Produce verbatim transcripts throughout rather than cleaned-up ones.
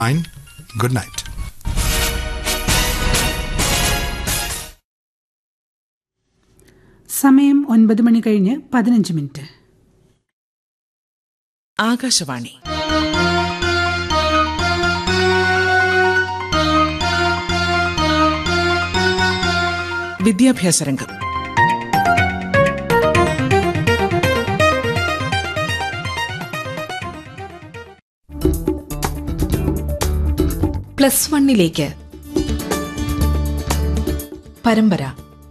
Good night. സമയം ഒൻപത് മണി കഴിഞ്ഞ് പതിനഞ്ച് മിനിറ്റ്. ആകാശവാണി. വിദ്യാഭ്യാസ രംഗം. പ്ലസ് വണ്ണിലേക്ക് പരമ്പര.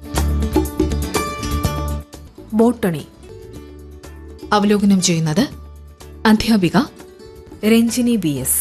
ബോട്ടണി അവലോകനം ചെയ്യുന്നത് അധ്യാപിക രഞ്ജിനി ബി എസ്.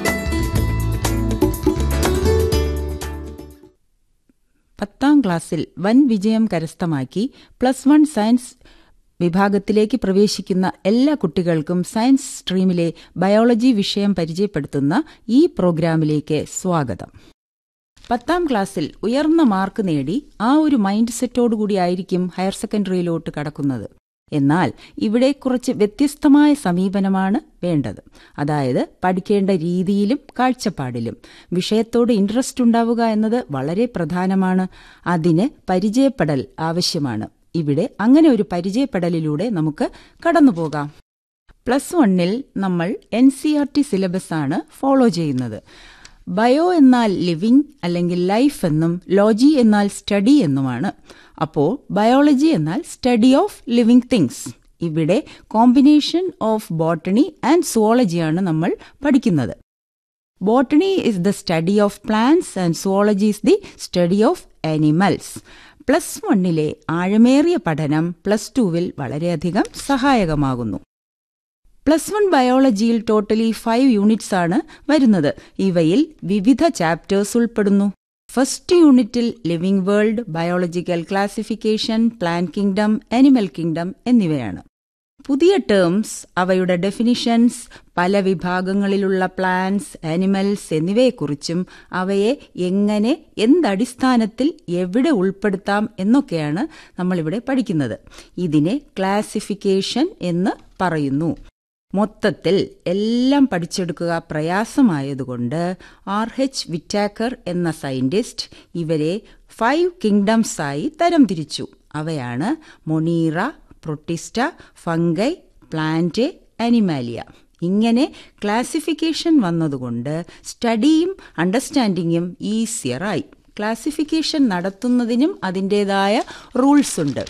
പത്താം ക്ലാസ്സിൽ വൻ വിജയം കരസ്ഥമാക്കി പ്ലസ് വൺ സയൻസ് വിഭാഗത്തിലേക്ക് പ്രവേശിക്കുന്ന എല്ലാ കുട്ടികൾക്കും സയൻസ് സ്ട്രീമിലെ ബയോളജി വിഷയം പരിചയപ്പെടുത്തുന്ന ഈ പ്രോഗ്രാമിലേക്ക് സ്വാഗതം. പത്താം ക്ലാസ്സിൽ ഉയർന്ന മാർക്ക് നേടി ആ ഒരു മൈൻഡ് സെറ്റോടുകൂടിയായിരിക്കും ഹയർ സെക്കൻഡറിയിലോട്ട് കടക്കുന്നത്. എന്നാൽ ഇവിടെ കുറച്ച് വ്യത്യസ്തമായ സമീപനമാണ് വേണ്ടത്. അതായത് പഠിക്കേണ്ട രീതിയിലും കാഴ്ചപ്പാടിലും വിഷയത്തോട് ഇൻട്രസ്റ്റ് ഉണ്ടാവുക എന്നത് വളരെ പ്രധാനമാണ്. അതിന് പരിചയപ്പെടൽ ആവശ്യമാണ്. ഇവിടെ അങ്ങനെ ഒരു പരിചയപ്പെടലിലൂടെ നമുക്ക് കടന്നുപോകാം. പ്ലസ് വണ്ണിൽ നമ്മൾ N C R T syllabus ആണ് ഫോളോ ചെയ്യുന്നത്. ബയോ എന്നാൽ ലിവിങ് അല്ലെങ്കിൽ ലൈഫ് എന്നും ലോജി എന്നാൽ സ്റ്റഡി എന്നുമാണ്. അപ്പോൾ ബയോളജി എന്നാൽ സ്റ്റഡി ഓഫ് ലിവിങ് തിങ്സ്. ഇവിടെ കോമ്പിനേഷൻ ഓഫ് ബോട്ടണി ആൻഡ് സുവോളജിയാണ് നമ്മൾ പഠിക്കുന്നത്. Botany is the study of plants and zoology is the study of animals. Plus വണ്ണിലെ ആഴമേറിയ പഠനം പ്ലസ് ടുവിൽ വളരെയധികം സഹായകമാകുന്നു. Plus one ബയോളജിയിൽ totally five units ആണ് വരുന്നത്. ഇവയിൽ വിവിധ ചാപ്റ്റേഴ്സ് ഉൾപ്പെടുന്നു. ഫസ്റ്റ് യൂണിറ്റിൽ living world, biological classification, plant kingdom, animal kingdom എന്നിവയാണ്. പുതിയ ടേംസ്, അവയുടെ ഡെഫിനിഷൻസ്, പല വിഭാഗങ്ങളിലുള്ള പ്ലാന്റ്സ്, ആനിമൽസ് എന്നിവയെക്കുറിച്ചും അവയെ എങ്ങനെ, എന്തടിസ്ഥാനത്തിൽ, എവിടെ ഉൾപ്പെടുത്താം എന്നൊക്കെയാണ് നമ്മളിവിടെ പഠിക്കുന്നത്. ഇതിനെ ക്ലാസിഫിക്കേഷൻ എന്ന് പറയുന്നു. മൊത്തത്തിൽ എല്ലാം പഠിച്ചെടുക്കുക പ്രയാസമായതുകൊണ്ട് ആർ എച്ച് വിറ്റാക്കർ എന്ന സയന്റിസ്റ്റ് ഇവരെ ഫൈവ് കിങ്ഡംസായി തരംതിരിച്ചു. അവയാണ് Monera, Protista, fungi, plant, Animalia. ഇങ്ങനെ ക്ലാസിഫിക്കേഷൻ വന്നതുകൊണ്ട് സ്റ്റഡിയും അണ്ടർസ്റ്റാൻഡിങ്ങും ഈസിയറായി. ക്ലാസിഫിക്കേഷൻ നടത്തുന്നതിനും അതിൻ്റെതായ റൂൾസ് ഉണ്ട്.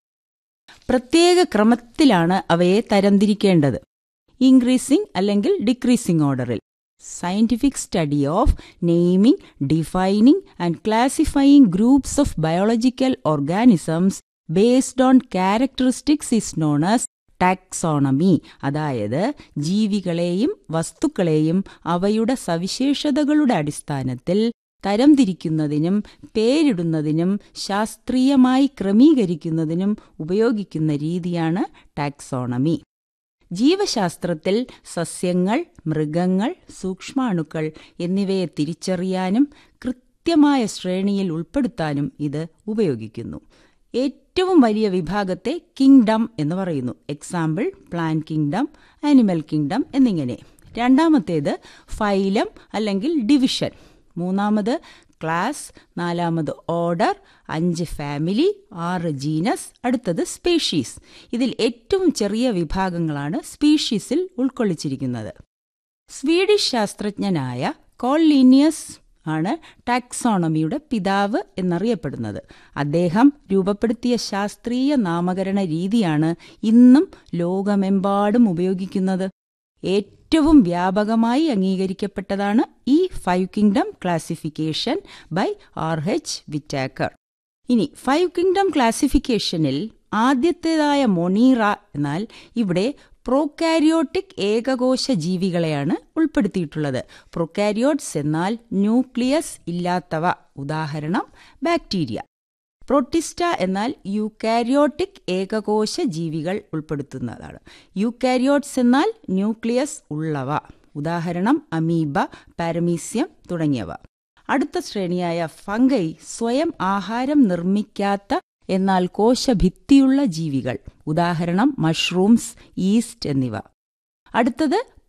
പ്രത്യേക ക്രമത്തിലാണ് അവയെ തരംതിരിക്കേണ്ടത്. ഇൻക്രീസിംഗ് അല്ലെങ്കിൽ ഡിക്രീസിംഗ് ഓർഡറിൽ. Scientific study of naming, ഡിഫൈനിംഗ് and classifying groups of biological organisms based on characteristics is known as taxonomy. അതായത് ജീവികളെയും വസ്തുക്കളെയും അവയുടെ സവിശേഷതകളുടെ അടിസ്ഥാനത്തിൽ തരംതിരിക്കുന്നതിനും പേരിടുന്നതിനും ശാസ്ത്രീയമായി ക്രമീകരിക്കുന്നതിനും ഉപയോഗിക്കുന്ന രീതിയാണ് ടാക്സോണമി. ജീവശാസ്ത്രത്തിൽ സസ്യങ്ങൾ, മൃഗങ്ങൾ, സൂക്ഷ്മാണുക്കൾ എന്നിവയെ തിരിച്ചറിയാനും കൃത്യമായ ശ്രേണിയിൽ ഉൾപ്പെടുത്താനും ഇത് ഉപയോഗിക്കുന്നു. ഏറ്റവും വലിയ വിഭാഗത്തെ കിങ്ഡം എന്ന് പറയുന്നു. Example plant kingdom, animal kingdom എന്നിങ്ങനെ. രണ്ടാമത്തേത് ഫൈലം അല്ലെങ്കിൽ ഡിവിഷൻ. മൂന്നാമത് ക്ലാസ്, നാലാമത് ഓർഡർ, അഞ്ച് ഫാമിലി, ആറ് ജീനസ്, അടുത്തത് സ്പീഷീസ്. ഇതിൽ ഏറ്റവും ചെറിയ വിഭാഗങ്ങളാണ് സ്പീഷീസിൽ ഉൾക്കൊള്ളിച്ചിരിക്കുന്നത്. സ്വീഡിഷ് ശാസ്ത്രജ്ഞനായ കോൾ ലീനിയസ് ആണ് ടാക്സോണമിയുടെ പിതാവ് എന്നറിയപ്പെടുന്നത്. അദ്ദേഹം രൂപപ്പെടുത്തിയ ശാസ്ത്രീയ നാമകരണ രീതിയാണ് ഇന്നും ലോകമെമ്പാടും ഉപയോഗിക്കുന്നത്. ഏറ്റവും വ്യാപകമായി അംഗീകരിക്കപ്പെട്ടതാണ് ഈ five kingdom classification by R H Whittaker. ഇനി ഫൈവ് കിങ്ഡം ക്ലാസിഫിക്കേഷനിൽ ആദ്യത്തേതായ മൊണീറ എന്നാൽ ഇവിടെ പ്രോകാരിയോട്ടിക് ഏകകോശ ജീവികളെയാണ് ഉൾപ്പെടുത്തിയിട്ടുള്ളത്. പ്രൊകാരിയോട്സ് എന്നാൽ ന്യൂക്ലിയസ് ഇല്ലാത്തവ, ഉദാഹരണം ബാക്ടീരിയ. പ്രൊട്ടിസ്റ്റ എന്നാൽ യൂക്കാരിയോട്ടിക് ഏകകോശ ജീവികൾ ഉൾപ്പെടുത്തുന്നതാണ്. യൂക്കാരിയോട്സ് എന്നാൽ ന്യൂക്ലിയസ് ഉള്ളവ, ഉദാഹരണം അമീബ, പാരമീസിയം തുടങ്ങിയവ. അടുത്ത ശ്രേണിയായ ഫംഗൈ സ്വയം ആഹാരം നിർമ്മിക്കാത്ത എന്നാൽ കോശഭിത്തിയുള്ള ജീവികൾ, ഉദാഹരണം മഷ്റൂംസ്, ഈസ്റ്റ് എന്നിവ. അടുത്തത്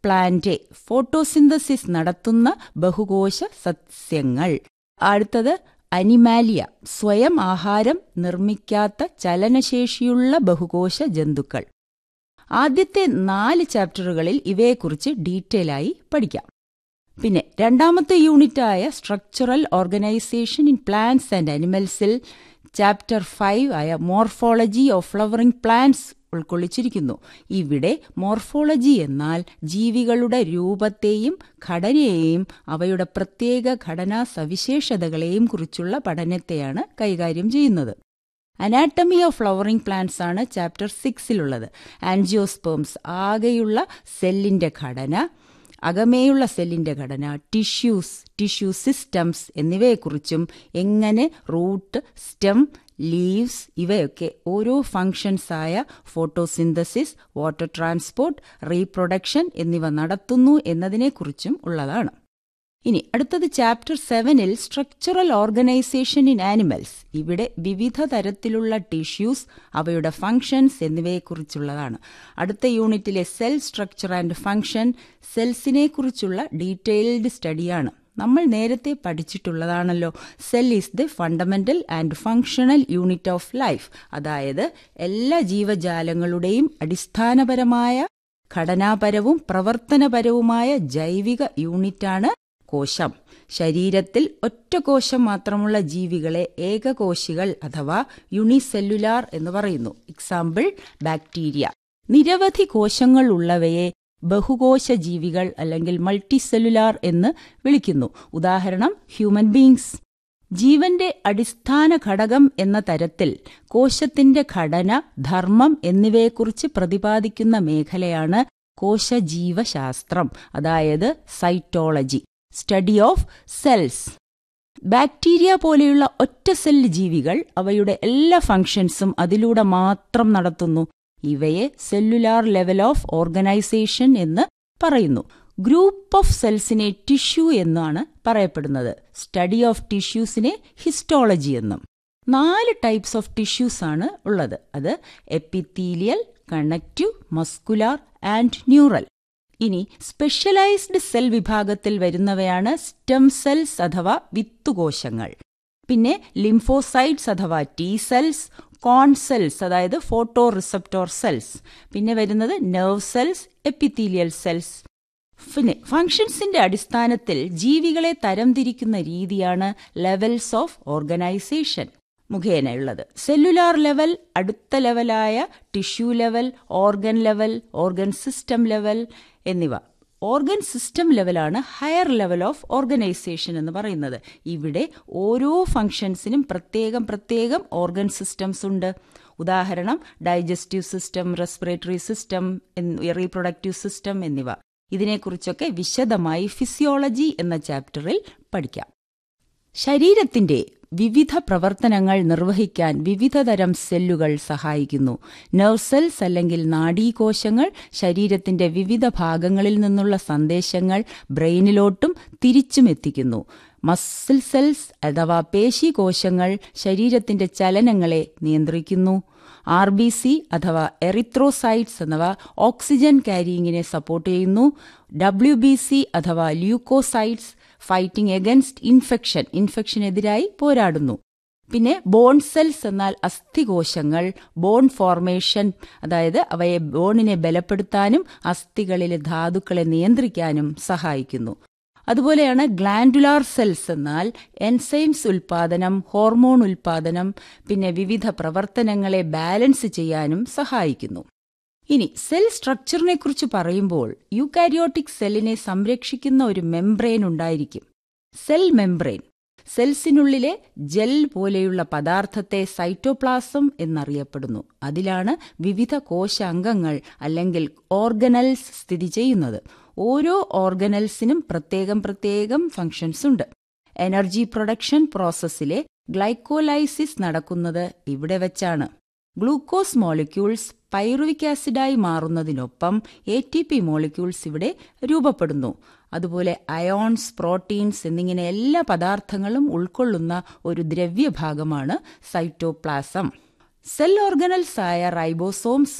പ്ലാന്റ്, ഫോട്ടോസിന്തസിസ് നടത്തുന്ന ബഹുകോശ സസ്യങ്ങൾ. അടുത്തത് അനിമാലിയ, സ്വയം ആഹാരം നിർമ്മിക്കാത്ത ചലനശേഷിയുള്ള ബഹുകോശ ജന്തുക്കൾ. ആദ്യത്തെ നാല് ചാപ്റ്ററുകളിൽ ഇവയെക്കുറിച്ച് ഡീറ്റെയിൽ ആയി പഠിക്കാം. പിന്നെ രണ്ടാമത്തെ യൂണിറ്റായ structural organisation in plants and അനിമൽസിൽ chapter five ആയ മോർഫോളജി ഓഫ് ഫ്ലവറിംഗ് പ്ലാന്റ്സ് ഉൾക്കൊള്ളിച്ചിരിക്കുന്നു. ഇവിടെ മോർഫോളജി എന്നാൽ ജീവികളുടെ രൂപത്തെയും ഘടനയെയും അവയുടെ പ്രത്യേക ഘടനാ സവിശേഷതകളെയും കുറിച്ചുള്ള പഠനത്തെയാണ് കൈകാര്യം ചെയ്യുന്നത്. അനാട്ടമി ഓഫ് ഫ്ലവറിംഗ് പ്ലാന്റ്സ് ആണ് ചാപ്റ്റർ സിക്സിലുള്ളത്. ആൻജിയോസ്പേംസ്, ആകെയുള്ള സെല്ലിന്റെ ഘടന, അകമേയുള്ള സെല്ലിന്റെ ഘടന, ടിഷ്യൂസ്, ടിഷ്യൂ സിസ്റ്റംസ് എന്നിവയെക്കുറിച്ചും എങ്ങനെ റൂട്ട്, സ്റ്റെം, ലീവ്സ് ഇവയൊക്കെ ഓരോ ഫങ്ഷൻസായ ഫോട്ടോസിന്തസിസ്, വാട്ടർ ട്രാൻസ്പോർട്ട്, റീപ്രൊഡക്ഷൻ എന്നിവ നടത്തുന്നു എന്നതിനെക്കുറിച്ചും ഉള്ളതാണ്. ഇനി അടുത്തത് ചാപ്റ്റർ സെവനിൽ സ്ട്രക്ചറൽ ഓർഗനൈസേഷൻ ഇൻ ആനിമൽസ്. ഇവിടെ വിവിധ തരത്തിലുള്ള ടിഷ്യൂസ്, അവയുടെ ഫങ്ഷൻസ് എന്നിവയെക്കുറിച്ചുള്ളതാണ്. അടുത്ത യൂണിറ്റിലെ cell structure and function, സെൽസിനെക്കുറിച്ചുള്ള detailed സ്റ്റഡിയാണ്. നമ്മൾ നേരത്തെ പഠിച്ചിട്ടുള്ളതാണല്ലോ, cell is the fundamental and functional unit of life. അതായത് എല്ലാ ജീവജാലങ്ങളുടെയും അടിസ്ഥാനപരമായ ഘടനാപരവും പ്രവർത്തനപരവുമായ ജൈവിക യൂണിറ്റാണ് കോശം. ശരീരത്തിൽ ഒറ്റ കോശം മാത്രമുള്ള ജീവികളെ ഏകകോശികൾ അഥവാ യൂണിസെല്ലുലാർ എന്ന് പറയുന്നു. Example bacteria. നിരവധി കോശങ്ങൾ ഉള്ളവയെ ബഹുകോശ ജീവികൾ അല്ലെങ്കിൽ മൾട്ടിസെല്ലുലാർ എന്ന് വിളിക്കുന്നു. ഉദാഹരണം ഹ്യൂമൻ ബീങ്സ്. ജീവന്റെ അടിസ്ഥാന ഘടകം എന്ന തരത്തിൽ കോശത്തിന്റെ ഘടന, ധർമ്മം എന്നിവയെക്കുറിച്ച് പ്രതിപാദിക്കുന്ന മേഖലയാണ് കോശജീവശാസ്ത്രം, അതായത് cytology, study of cells. Bacteria പോലെയുള്ള ഒറ്റ സെൽ ജീവികൾ അവയുടെ എല്ലാ ഫങ്ഷൻസും അതിലൂടെ മാത്രം നടത്തുന്നു. ഇവയെ സെല്ലുലാർ ലെവൽ ഓഫ് ഓർഗനൈസേഷൻ എന്ന് പറയുന്നു. ഗ്രൂപ്പ് ഓഫ് സെൽസിനെ ടിഷ്യൂ എന്നാണ് പറയപ്പെടുന്നത്. സ്റ്റഡി ഓഫ് ടിഷ്യൂസിനെ ഹിസ്റ്റോളജി എന്നും. നാല് ടൈപ്സ് ഓഫ് ടിഷ്യൂസ് ആണ് ഉള്ളത്. അത് epithelial, connective, muscular and neural. ഇനി സ്പെഷ്യലൈസ്ഡ് സെൽ വിഭാഗത്തിൽ വരുന്നവയാണ് സ്റ്റെം സെൽസ് അഥവാ വിത്തുകോശങ്ങൾ. പിന്നെ ലിംഫോസൈറ്റ്സ് അഥവാ ടി സെൽസ്, കോൺ സെൽസ് അതായത് ഫോട്ടോ റിസപ്റ്റോർ സെൽസ്, പിന്നെ വരുന്നത് നെർവ് സെൽസ്, എപ്പിത്തീലിയൽ സെൽസ്. പിന്നെ ഫങ്ഷൻസിന്റെ അടിസ്ഥാനത്തിൽ ജീവികളെ തരംതിരിക്കുന്ന രീതിയാണ് levels of organisation മുഖേനയുള്ളത്. Cellular level, അടുത്ത ലെവലായ tissue level, organ level, organ system level എന്നിവ. ഓർഗൻ സിസ്റ്റം ലെവലാണ് ഹയർ ലെവൽ ഓഫ് ഓർഗനൈസേഷൻ എന്ന് പറയുന്നത്. ഇവിടെ ഓരോ ഫങ്ഷൻസിനും പ്രത്യേകം പ്രത്യേകം ഓർഗൻ സിസ്റ്റംസ് ഉണ്ട്. ഉദാഹരണം digestive system, respiratory system, reproductive system എന്നിവ. ഇതിനെക്കുറിച്ചൊക്കെ വിശദമായി ഫിസിയോളജി എന്ന ചാപ്റ്ററിൽ പഠിക്കാം. ശരീരത്തിന്റെ വിവിധ പ്രവർത്തനങ്ങൾ നിർവഹിക്കാൻ വിവിധതരം സെല്ലുകൾ സഹായിക്കുന്നു. നെർവ് സെൽസ് അല്ലെങ്കിൽ നാഡീകോശങ്ങൾ ശരീരത്തിന്റെ വിവിധ ഭാഗങ്ങളിൽ നിന്നുള്ള സന്ദേശങ്ങൾ ബ്രെയിനിലോട്ടും തിരിച്ചും എത്തിക്കുന്നു. മസിൽ സെൽസ് അഥവാ പേശികോശങ്ങൾ ശരീരത്തിന്റെ ചലനങ്ങളെ നിയന്ത്രിക്കുന്നു. ആർ ബി സി അഥവാ എറിത്രോസൈറ്റ്സ് അഥവാ ഓക്സിജൻ ക്യാരിയിങ്ങിനെ സപ്പോർട്ട് ചെയ്യുന്നു. ഡബ്ല്യു ബി സി അഥവാ ല്യൂക്കോസൈറ്റ്സ് ഫൈറ്റിംഗ് എഗൻസ്റ്റ് ഇൻഫെക്ഷൻ, ഇൻഫെക്ഷനെതിരായി പോരാടുന്നു. പിന്നെ ബോൺ സെൽസ് എന്നാൽ അസ്ഥികോശങ്ങൾ ബോൺ ഫോർമേഷൻ, അതായത് അവയെ ബോണിനെ ബലപ്പെടുത്താനും അസ്ഥികളിലെ ധാതുക്കളെ നിയന്ത്രിക്കാനും സഹായിക്കുന്നു. അതുപോലെയാണ് ഗ്ലാൻഡുലാർ സെൽസ് എന്നാൽ എൻസൈംസ് ഉൽപാദനം, ഹോർമോൺ ഉൽപാദനം, പിന്നെ വിവിധ പ്രവർത്തനങ്ങളെ ബാലൻസ് ചെയ്യാനും സഹായിക്കുന്നു. ഇനി സെൽ സ്ട്രക്ചറിനെ കുറിച്ച് പറയുമ്പോൾ യൂകാരിയോട്ടിക് സെല്ലിനെ സംരക്ഷിക്കുന്ന ഒരു മെംബ്രെയിൻ ഉണ്ടായിരിക്കും, സെൽ മെംബ്രെയിൻ. സെൽസിനുള്ളിലെ ജെൽ പോലെയുള്ള പദാർത്ഥത്തെ സൈറ്റോപ്ലാസം എന്നറിയപ്പെടുന്നു. അതിലാണ് വിവിധ കോശാംഗങ്ങൾ അല്ലെങ്കിൽ ഓർഗനൽസ് സ്ഥിതി ചെയ്യുന്നത്. ഓരോ ഓർഗനൽസിനും പ്രത്യേകം പ്രത്യേകം ഫങ്ഷൻസ് ഉണ്ട്. എനർജി പ്രൊഡക്ഷൻ പ്രോസസ്സിലെ ഗ്ലൈക്കോലൈസിസ് നടക്കുന്നത് ഇവിടെ വെച്ചാണ്. Glucose molecules pyruvic ആസിഡായി മാറുന്നതിനൊപ്പം A T P molecules ഇവിടെ രൂപപ്പെടുന്നു. അതുപോലെ അയോൺസ്, പ്രോട്ടീൻസ് എന്നിങ്ങനെ എല്ലാ പദാർത്ഥങ്ങളും ഉൾക്കൊള്ളുന്ന ഒരു ദ്രവ്യഭാഗമാണ് സൈറ്റോപ്ലാസം. സെൽ ഓർഗനൽസ് ആയ ribosomes,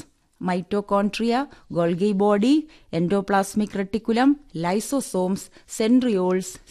mitochondria, Golgi body, endoplasmic reticulum, lysosomes, സെൻട്രിയോൾസ്,